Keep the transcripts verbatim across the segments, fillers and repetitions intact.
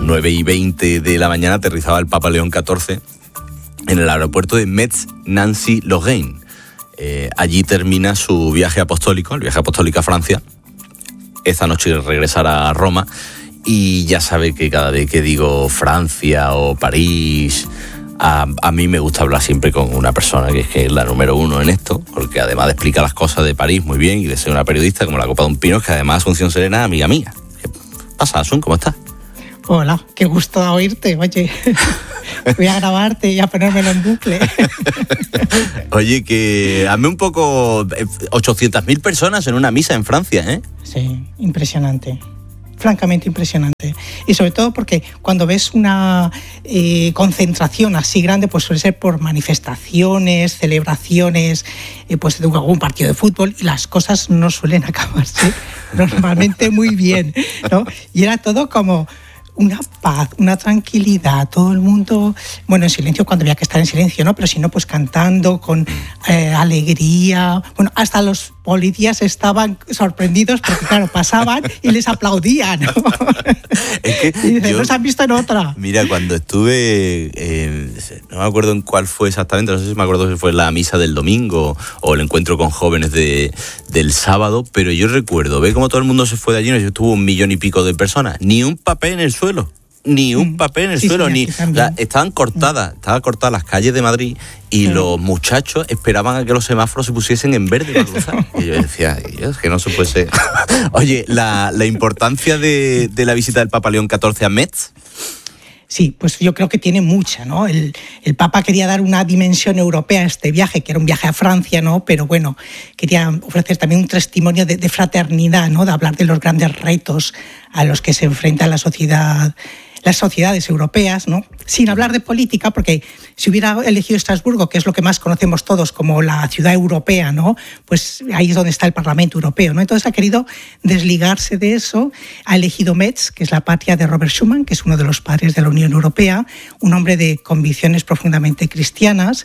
nueve y veinte de la mañana aterrizaba el Papa León catorce en el aeropuerto de Metz-Nancy-Lorraine. Eh, allí termina su viaje apostólico, el viaje apostólico a Francia. Esta noche regresará a Roma y ya sabe que cada vez que digo Francia o París, a, a mí me gusta hablar siempre con una persona que es, que es la número uno en esto, porque además de explicar las cosas de París muy bien y de ser una periodista como la Copa de un Pino, que además Asunción Serena, amiga mía. ¿Qué pasa, Asun? ¿Cómo estás? Hola, qué gusto oírte, oye. Voy a grabarte y a ponérmelo en bucle. Oye, que hazme un poco... ochocientas mil personas en una misa en Francia, ¿eh? Sí, impresionante. Francamente impresionante. Y sobre todo porque cuando ves una eh, concentración así grande, pues suele ser por manifestaciones, celebraciones, eh, pues de algún partido de fútbol, y las cosas no suelen acabarse normalmente muy bien, ¿no? Y era todo como una paz, una tranquilidad, todo el mundo, bueno, en silencio cuando había que estar en silencio, ¿no? Pero si no, pues cantando con eh, alegría. Bueno, hasta los policías estaban sorprendidos porque, claro, pasaban y les aplaudían, ¿no? Es que y dicen, yo, no se han visto en otra. Mira, cuando estuve, eh, no me acuerdo en cuál fue exactamente, no sé si me acuerdo si fue la misa del domingo o el encuentro con jóvenes de, del sábado, pero yo recuerdo ver cómo todo el mundo se fue de allí, no sé, estuvo un millón y pico de personas, ni un papel en el suelo. Ni un papel en el sí, suelo, sí, ni la, estaban cortadas, estaban cortadas las calles de Madrid y sí. Los muchachos esperaban a que los semáforos se pusiesen en verde para cruzar. Y yo decía, Dios, que no se puede ser. Oye, la, la importancia de, de la visita del Papa León catorce a Metz. Sí, pues yo creo que tiene mucha, ¿no? El, el Papa quería dar una dimensión europea a este viaje, que era un viaje a Francia, ¿no? Pero bueno, quería ofrecer también un testimonio de, de fraternidad, ¿no? De hablar de los grandes retos a los que se enfrenta la sociedad, las sociedades europeas, ¿no? Sin hablar de política, porque si hubiera elegido Estrasburgo, que es lo que más conocemos todos como la ciudad europea, ¿no? Pues ahí es donde está el Parlamento Europeo, ¿no? Entonces ha querido desligarse de eso, ha elegido Metz, que es la patria de Robert Schuman, que es uno de los padres de la Unión Europea, un hombre de convicciones profundamente cristianas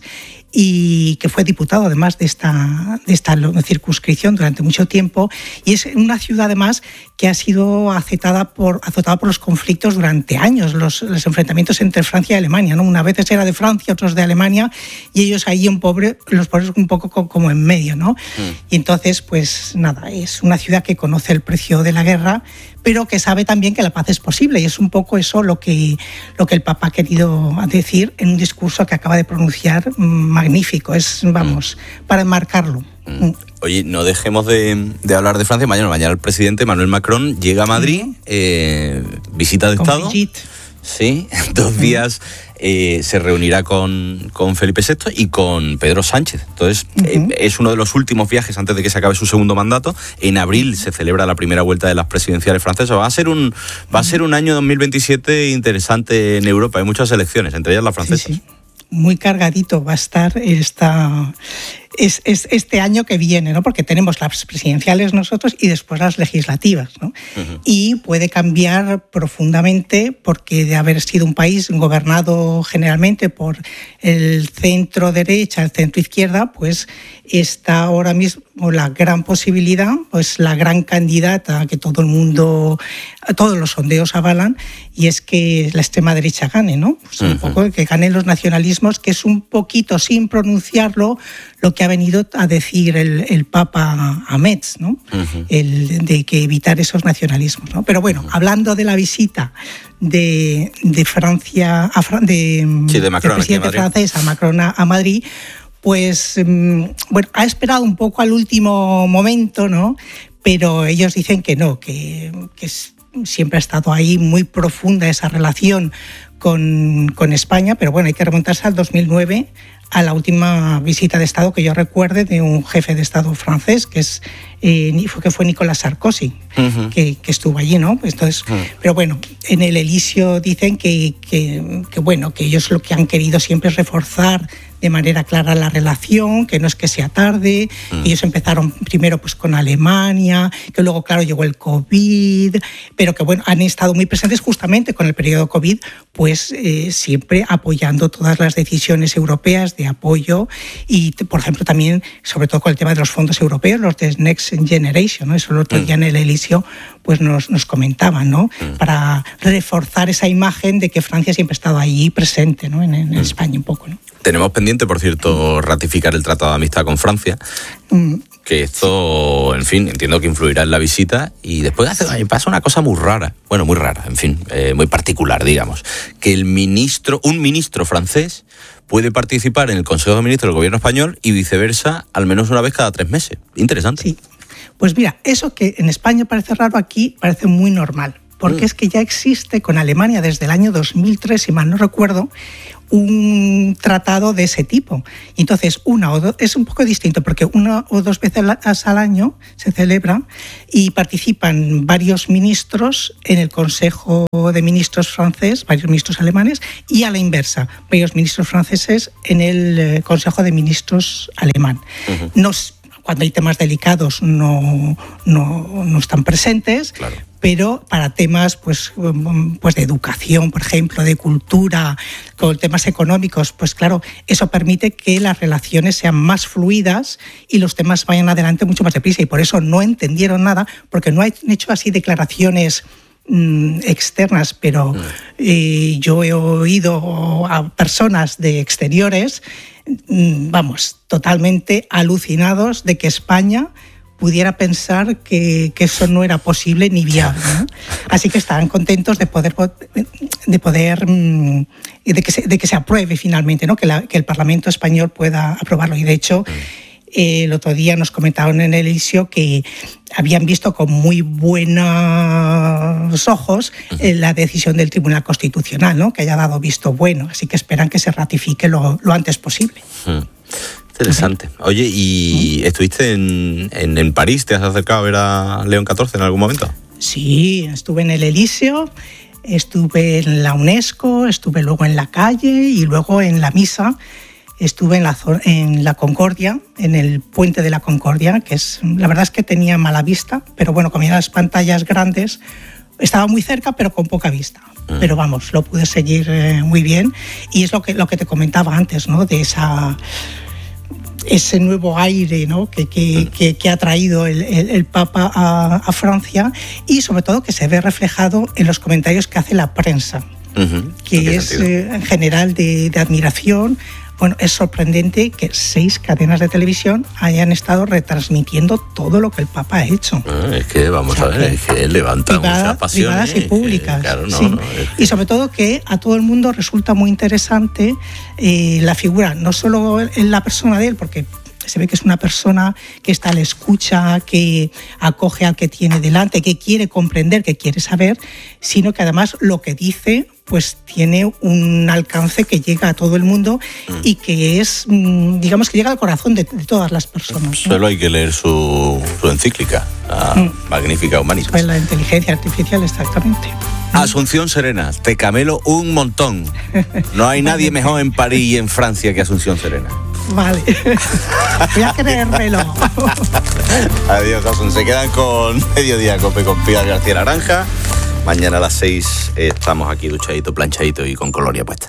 y que fue diputado además de esta, de esta circunscripción durante mucho tiempo, y es una ciudad además que ha sido azotada por, azotada por los conflictos durante años, los, los enfrentamientos entre Francia y Alemania, ¿no? Una vez era de Francia, otros de Alemania, y ellos ahí un pobre, los pobres un poco como en medio, ¿no? Mm. Y entonces, pues nada, es una ciudad que conoce el precio de la guerra, pero que sabe también que la paz es posible, y es un poco eso lo que, lo que el Papa ha querido decir en un discurso que acaba de pronunciar, magnífico, es, vamos, mm. para enmarcarlo. Mm. Oye, no dejemos de, de hablar de Francia. Mañana, mañana el presidente Emmanuel Macron llega a Madrid, mm. eh, visita de Con Estado. Brigitte. Sí, dos días eh, se reunirá con, con Felipe sexto y con Pedro Sánchez. Entonces, uh-huh. eh, es uno de los últimos viajes antes de que se acabe su segundo mandato. En abril se celebra la primera vuelta de las presidenciales francesas. Va a ser un, va a ser un año dos mil veintisiete interesante en Europa. Hay muchas elecciones, entre ellas las francesas. Sí, sí. Muy cargadito va a estar esta, es, es este año que viene, ¿no? Porque tenemos las presidenciales nosotros y después las legislativas, ¿no? Uh-huh. Y puede cambiar profundamente porque de haber sido un país gobernado generalmente por el centro derecha, el centro izquierda, pues está ahora mismo la gran posibilidad, pues la gran candidata que todo el mundo, todos los sondeos avalan, y es que la extrema derecha gane, ¿no? Pues uh-huh. un poco que ganen los nacionalismos, que es un poquito, sin pronunciarlo, lo que ha venido a decir el, el Papa a Metz, ¿no? Uh-huh. El de que evitar esos nacionalismos, ¿no? Pero bueno, uh-huh. hablando de la visita de, de Francia, a, de, sí, de Macron, del presidente francés a Macron a, a Madrid, pues bueno, ha esperado un poco al último momento, ¿no? Pero ellos dicen que no, que, que siempre ha estado ahí muy profunda esa relación con, con España, pero bueno, hay que remontarse al dos mil nueve, a la última visita de Estado que yo recuerde de un jefe de Estado francés, que es eh, que fue Nicolas Sarkozy, uh-huh. que, que estuvo allí, ¿no? Entonces, uh-huh. pero bueno, en el Elíseo dicen que, que, que bueno, que ellos lo que han querido siempre es reforzar de manera clara la relación, que no es que sea tarde. Mm. Ellos empezaron primero pues con Alemania, que luego, claro, llegó el COVID, pero que bueno, han estado muy presentes justamente con el periodo COVID, pues pues eh, siempre apoyando todas las decisiones europeas de apoyo y, por ejemplo, también, sobre todo con el tema de los fondos europeos, los de Next Generation, ¿no? Eso el otro día en el Elíseo pues nos, nos comentaban, ¿no? Mm. Para reforzar esa imagen de que Francia siempre ha estado ahí presente, ¿no? En, en mm. España un poco, ¿no? Tenemos pendiente, por cierto, ratificar el Tratado de Amistad con Francia, mm. que esto, sí. en fin, entiendo que influirá en la visita, y después hace, pasa una cosa muy rara, bueno, muy rara, en fin, eh, muy particular, digamos, que el ministro, un ministro francés puede participar en el Consejo de Ministros del Gobierno español y viceversa al menos una vez cada tres meses. Interesante. Sí. Pues mira, eso que en España parece raro, aquí parece muy normal, porque mm. es que ya existe con Alemania desde el año dos mil tres, si mal no recuerdo, un tratado de ese tipo. Y entonces, una o dos, es un poco distinto, porque una o dos veces al año se celebra y participan varios ministros en el Consejo de Ministros francés, varios ministros alemanes, y a la inversa, varios ministros franceses en el Consejo de Ministros alemán. Uh-huh. Nos Cuando hay temas delicados no, no, no están presentes, claro. Pero para temas pues, pues de educación, por ejemplo, de cultura, con temas económicos, pues claro, eso permite que las relaciones sean más fluidas y los temas vayan adelante mucho más deprisa. Y por eso no entendieron nada, porque no han hecho así declaraciones mmm, externas, pero eh, yo he oído a personas de exteriores, vamos, totalmente alucinados de que España pudiera pensar que, que eso no era posible ni viable, ¿no? Así que estarán contentos de poder, de poder, de que se, de que se apruebe finalmente, ¿no? Que, la, que el Parlamento español pueda aprobarlo. Y de hecho, el otro día nos comentaron en el Elíseo que habían visto con muy buenos ojos la decisión del Tribunal Constitucional, ¿no? Que haya dado visto bueno, así que esperan que se ratifique lo, lo antes posible. Hmm. Interesante. Oye, ¿y ¿Mm? estuviste en, en, en París? ¿Te has acercado a ver a León catorce en algún momento? Sí, estuve en el Elíseo, estuve en la UNESCO, estuve luego en la calle y luego en la misa. Estuve en la, en la Concordia, en el puente de la Concordia, que es, la verdad es que tenía mala vista, pero bueno, como eran las pantallas grandes, estaba muy cerca, pero con poca vista. Mm. Pero vamos, lo pude seguir eh, muy bien. Y es lo que, lo que te comentaba antes, ¿no? De esa, ese nuevo aire, ¿no? que, que, mm. que, que ha traído el, el, el Papa a, a Francia, y sobre todo que se ve reflejado en los comentarios que hace la prensa, uh-huh. que es eh, en general de, de admiración. Bueno, es sorprendente que seis cadenas de televisión hayan estado retransmitiendo todo lo que el Papa ha hecho. Ah, es que, vamos o sea, a ver, que, es que levanta privada, muchas pasiones. Privadas y públicas. Eh, claro, no, sí. no, es que... Y sobre todo que a todo el mundo resulta muy interesante eh, la figura, no solo en la persona de él, porque se ve que es una persona que está a la escucha, que acoge al que tiene delante, que quiere comprender, que quiere saber, sino que además lo que dice pues tiene un alcance que llega a todo el mundo mm. y que es, digamos, que llega al corazón de, de todas las personas, ¿no? Solo hay que leer su, su encíclica, la mm. Magnificat Humanitas. Pues la inteligencia artificial, exactamente. Asunción Serena, te camelo un montón. No hay nadie mejor en París y en Francia que Asunción Serena. Vale, voy a creérmelo. Adiós, Asun. Se quedan con Mediodía Cope con Pilar García Naranja. Mañana a las seis estamos aquí duchadito, planchadito y con colonia puesta.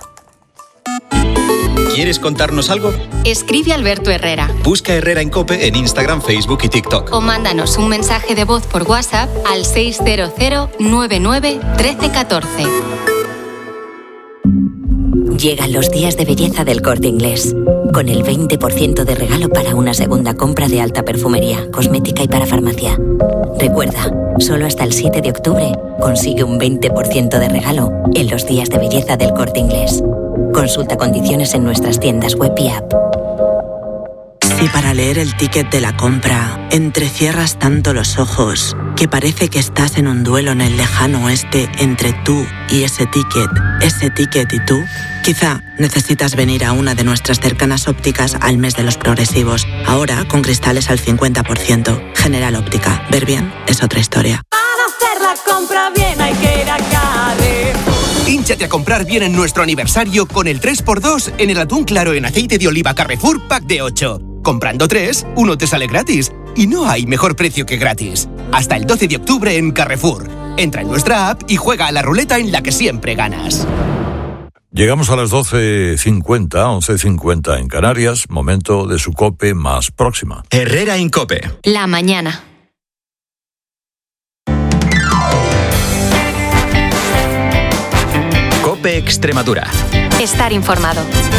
¿Quieres contarnos algo? Escribe a Alberto Herrera. Busca Herrera en Cope en Instagram, Facebook y TikTok. O mándanos un mensaje de voz por WhatsApp al seis cero cero nueve nueve uno tres uno cuatro. Llegan los días de belleza del Corte Inglés, con el veinte por ciento de regalo para una segunda compra de alta perfumería, cosmética y para farmacia. Recuerda, solo hasta el siete de octubre consigue un veinte por ciento de regalo en los días de belleza del Corte Inglés. Consulta condiciones en nuestras tiendas web y app. Si para leer el ticket de la compra entrecierras tanto los ojos que parece que estás en un duelo en el lejano oeste entre tú y ese ticket, ese ticket y tú, quizá necesitas venir a una de nuestras cercanas ópticas al mes de los progresivos. Ahora con cristales al cincuenta por ciento. General Óptica. Ver bien es otra historia. Para hacer la compra bien hay que ir a Carrefour. Hínchate a comprar bien en nuestro aniversario con el tres por dos en el atún claro en aceite de oliva Carrefour Pack de ocho. Comprando tres, uno te sale gratis. Y no hay mejor precio que gratis. Hasta el doce de octubre en Carrefour. Entra en nuestra app y juega a la ruleta en la que siempre ganas. Llegamos a las doce cincuenta, once cincuenta en Canarias, momento de su COPE más próxima. Herrera en COPE. La mañana. COPE Extremadura. Estar informado.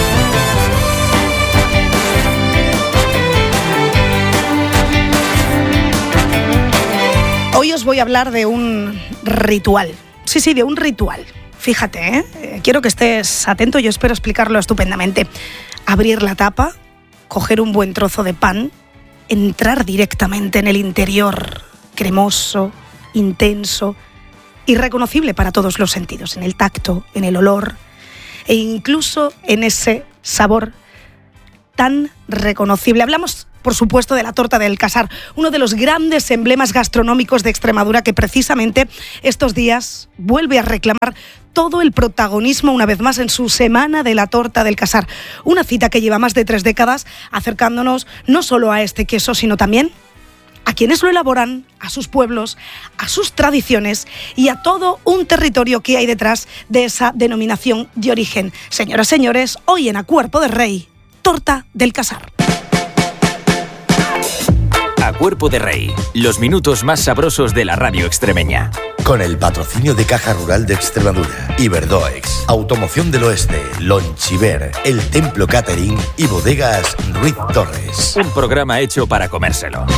Hoy os voy a hablar de un ritual. Sí, sí, de un ritual. Fíjate, ¿eh? Quiero que estés atento, yo espero explicarlo estupendamente. Abrir la tapa, coger un buen trozo de pan, entrar directamente en el interior, cremoso, intenso, irreconocible para todos los sentidos, en el tacto, en el olor e incluso en ese sabor tan reconocible. Hablamos, por supuesto, de la torta del Casar, uno de los grandes emblemas gastronómicos de Extremadura que precisamente estos días vuelve a reclamar todo el protagonismo una vez más en su Semana de la Torta del Casar. Una cita que lleva más de tres décadas acercándonos no solo a este queso, sino también a quienes lo elaboran, a sus pueblos, a sus tradiciones y a todo un territorio que hay detrás de esa denominación de origen. Señoras y señores, hoy en A Cuerpo de Rey, Torta del Casar. A Cuerpo de Rey, los minutos más sabrosos de la radio extremeña. Con el patrocinio de Caja Rural de Extremadura, Iberdoex, Automoción del Oeste, Lonchiver, El Templo Catering y Bodegas Ruiz Torres. Un programa hecho para comérselo.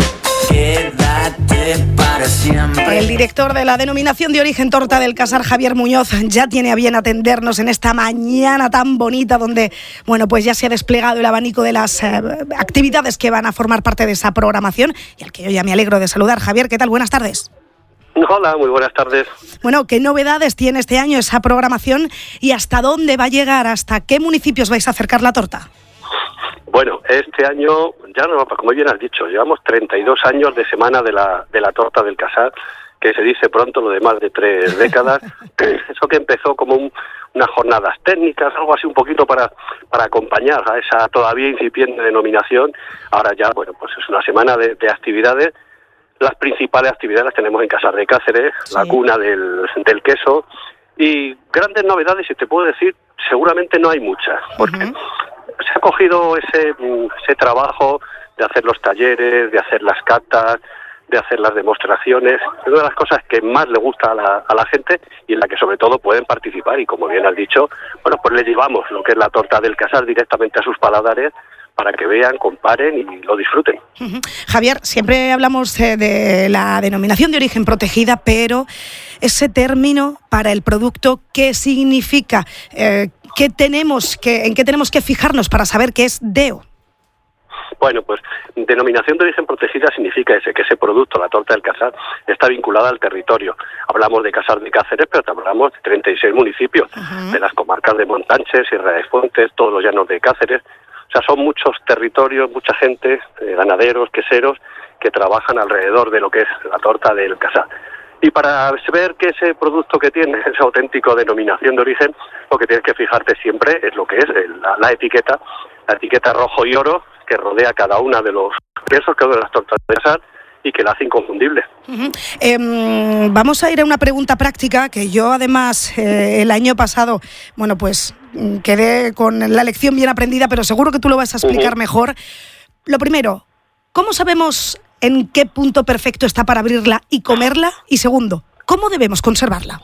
Quédate para siempre. El director de la denominación de origen Torta del Casar, Javier Muñoz, ya tiene a bien atendernos en esta mañana tan bonita donde, bueno, pues ya se ha desplegado el abanico de las eh, actividades que van a formar parte de esa programación y al que yo ya me alegro de saludar. Javier, ¿qué tal? Buenas tardes. Hola, muy buenas tardes. Bueno, ¿qué novedades tiene este año esa programación y hasta dónde va a llegar? ¿Hasta qué municipios vais a acercar la torta? Bueno, este año, ya no, como bien has dicho, llevamos treinta y dos años de Semana de la, de la Torta del Casar, que se dice pronto lo de más de tres décadas. Eso que empezó como un, unas jornadas técnicas, algo así un poquito para, para acompañar a esa todavía incipiente denominación. Ahora ya, bueno, pues es una semana de, de actividades. Las principales actividades las tenemos en Casar de Cáceres, sí, la cuna del, del queso. Y grandes novedades, si te puedo decir, seguramente no hay muchas, porque uh-huh. se ha cogido ese, ese trabajo de hacer los talleres, de hacer las catas, de hacer las demostraciones. Es una de las cosas que más le gusta a la, a la gente y en la que sobre todo pueden participar. Y como bien has dicho, bueno, pues le llevamos lo que es la torta del Casar directamente a sus paladares para que vean, comparen y lo disfruten. Uh-huh. Javier, siempre hablamos eh, de la denominación de origen protegida, pero ese término para el producto, ¿qué significa? Eh, ¿qué tenemos que, ¿En qué tenemos que fijarnos para saber qué es D E O? Bueno, pues denominación de origen protegida significa ese, que ese producto, la torta del Casar, está vinculada al territorio. Hablamos de Casar de Cáceres, pero hablamos de treinta y seis municipios, uh-huh. de las comarcas de Montánchez, Sierra de Fuentes, todos los llanos de Cáceres. O sea, son muchos territorios, mucha gente, eh, ganaderos, queseros, que trabajan alrededor de lo que es la torta del Casar. Y para ver que ese producto que tiene, esa auténtica denominación de origen, lo que tienes que fijarte siempre es lo que es la, la etiqueta, la etiqueta rojo y oro que rodea cada una de los quesos, cada una de las tortas de Casar, y que la hace inconfundible. Uh-huh. Eh, vamos a ir a una pregunta práctica que yo además eh, el año pasado, bueno, pues quedé con la lección bien aprendida, pero seguro que tú lo vas a explicar uh-huh. mejor. Lo primero, ¿cómo sabemos en qué punto perfecto está para abrirla y comerla? Y segundo, ¿cómo debemos conservarla?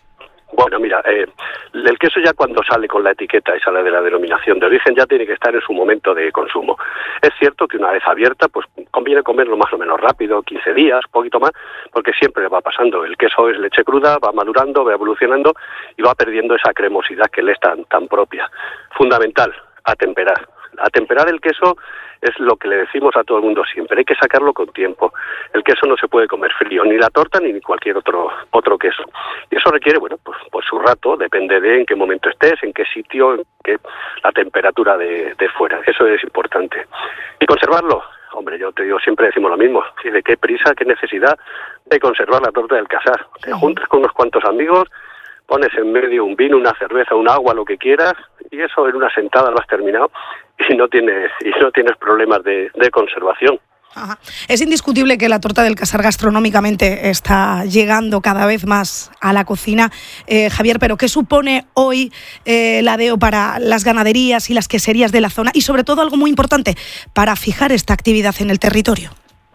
Bueno, mira, eh, el queso ya cuando sale con la etiqueta y sale de la denominación de origen ya tiene que estar en su momento de consumo. Es cierto que una vez abierta, pues conviene comerlo más o menos rápido, quince días, poquito más, porque siempre va pasando. El queso es leche cruda, va madurando, va evolucionando y va perdiendo esa cremosidad que le es tan, tan propia. Fundamental, atemperar. Atemperar el queso es lo que le decimos a todo el mundo siempre, hay que sacarlo con tiempo. El queso no se puede comer frío, ni la torta ni cualquier otro otro queso. Y eso requiere, bueno, pues, pues su rato, depende de en qué momento estés, en qué sitio, en qué, la temperatura de, de fuera, eso es importante. Y conservarlo, hombre, yo te digo, siempre decimos lo mismo, ¿de qué prisa, qué necesidad de conservar la torta del Casar? Te juntas con unos cuantos amigos, pones en medio un vino, una cerveza, un agua, lo que quieras, y eso en una sentada lo has terminado y no tienes y no tienes problemas de, de conservación. Ajá. Es indiscutible que la torta del Casar gastronómicamente está llegando cada vez más a la cocina, eh, Javier, pero ¿qué supone hoy eh, la DEO para las ganaderías y las queserías de la zona? Y sobre todo algo muy importante, para fijar esta actividad en el territorio.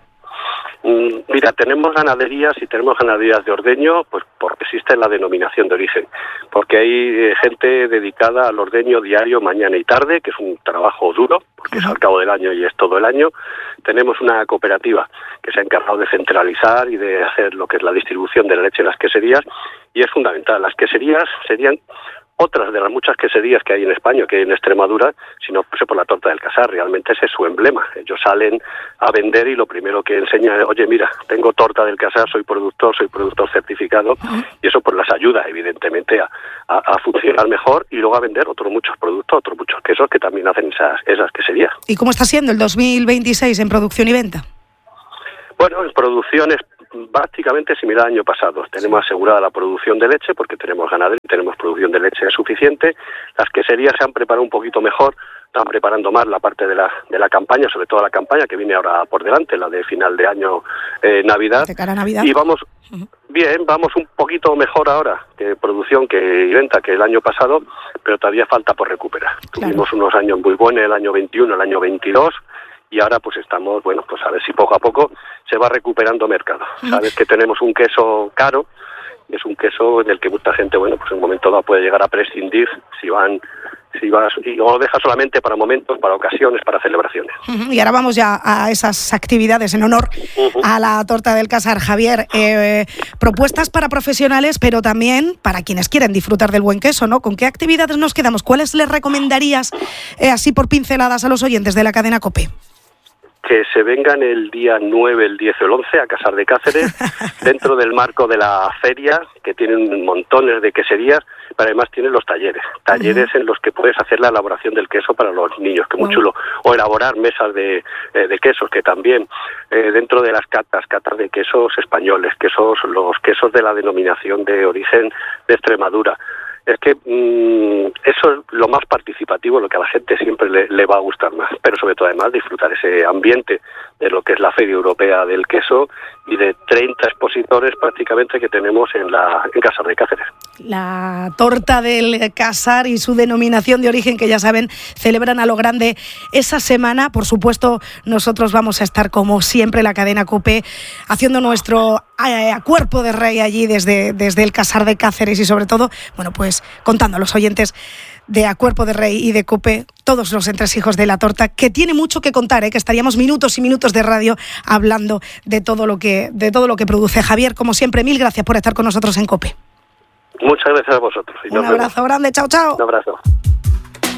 Mira, tenemos ganaderías y tenemos ganaderías de ordeño, pues porque existe la denominación de origen, porque hay eh, gente dedicada al ordeño diario, mañana y tarde, que es un trabajo duro, porque es al cabo del año y es todo el año. Tenemos una cooperativa que se ha encargado de centralizar y de hacer lo que es la distribución de la leche en las queserías, y es fundamental. Las queserías serían otras de las muchas queserías que hay en España, que hay en Extremadura, si no fuese por la torta del Casar. Realmente ese es su emblema. Ellos salen a vender y lo primero que enseñan es, oye, mira, tengo torta del Casar, soy productor, soy productor certificado, y eso pues las ayuda evidentemente a, a, a funcionar mejor y luego a vender otros muchos productos, otros muchos quesos que también hacen esas, esas queserías. ¿Y cómo está siendo el dos mil veintiséis en producción y venta? Bueno, en producción es prácticamente similar al año pasado. Tenemos asegurada la producción de leche porque tenemos ganadero y tenemos producción de leche suficiente. Las queserías se han preparado un poquito mejor, están preparando más la parte de la de la campaña, sobre todo la campaña que viene ahora por delante, la de final de año, eh, Navidad. De cara a Navidad. Y vamos uh-huh. bien, vamos un poquito mejor ahora de producción que y venta que el año pasado, pero todavía falta por recuperar. Claro. Tuvimos unos años muy buenos, el año veintiuno, el año veintidós, y ahora pues estamos, bueno, pues a ver si poco a poco se va recuperando mercado. Sabes que tenemos un queso caro, y es un queso en el que mucha gente, bueno, pues en un momento dado puede llegar a prescindir si van, si vas, y lo deja solamente para momentos, para ocasiones, para celebraciones. Uh-huh. Y ahora vamos ya a esas actividades en honor uh-huh. a la torta del Casar. Javier, eh, propuestas para profesionales, pero también para quienes quieren disfrutar del buen queso, ¿no? ¿Con qué actividades nos quedamos? ¿Cuáles les recomendarías, eh, así por pinceladas, a los oyentes de la cadena COPE? Que se vengan el día nueve, el diez o el once a Casar de Cáceres, dentro del marco de la feria, que tienen montones de queserías, pero además tienen los talleres, talleres uh-huh. en los que puedes hacer la elaboración del queso para los niños, que es muy uh-huh. chulo, o elaborar mesas de, eh, de quesos, que también eh, dentro de las catas, catas de quesos españoles, quesos, los quesos de la denominación de origen de Extremadura. Es que mmm, eso es lo más participativo, lo que a la gente siempre le, le va a gustar más, pero sobre todo además disfrutar ese ambiente de lo que es la Feria Europea del Queso y de treinta expositores prácticamente que tenemos en la en Casar de Cáceres. La torta del Casar y su denominación de origen, que ya saben, celebran a lo grande esa semana. Por supuesto, nosotros vamos a estar, como siempre, la cadena COPE, haciendo nuestro eh, a cuerpo de rey allí desde, desde el Casar de Cáceres y sobre todo, bueno, pues contando a los oyentes de A Cuerpo de Rey y de COPE todos los entresijos de la torta, que tiene mucho que contar, ¿eh? Que estaríamos minutos y minutos de radio hablando de todo lo que de todo lo que produce. Javier, como siempre, mil gracias por estar con nosotros en COPE. Muchas gracias a vosotros. Y Un abrazo vemos. grande, chao, chao. Un abrazo.